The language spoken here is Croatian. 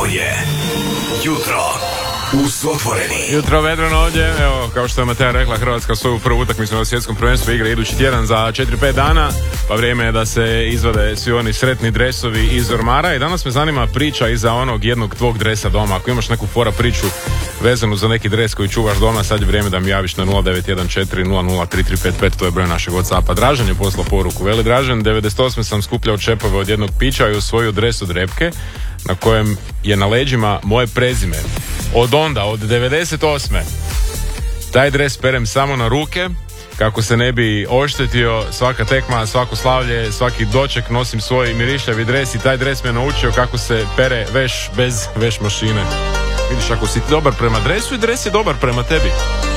Ovo je Jutro uz otvoreni. Jutro vedreno ovdje, evo, kao što je Mateja rekla, Hrvatska svoju prvu utakmicu na svjetskom prvenstvu igra idući tjedan za 4-5 dana, pa vrijeme je da se izvade svi oni sretni dresovi iz ormara. I danas me zanima priča iza onog jednog tvog dresa doma. Ako imaš neku fora priču vezanu za neki dres koji čuvaš doma, sad je vrijeme da mi javiš na 0914003355, to je broj našeg WhatsAppa. Dražen je poslao poruku, veli Dražen, 98. sam skupljao čepove od jednog pića i osvojio dres od Repke na kojem je na leđima moje prezime. Od onda, od 98. taj dres perem samo na ruke kako se ne bi oštetio. Svaka tekma, svako slavlje, svaki doček nosim svoj mirišljavi dres i taj dres me naučio kako se pere veš bez veš mašine. Vidiš, ako si dobar prema dresu i dres je dobar prema tebi.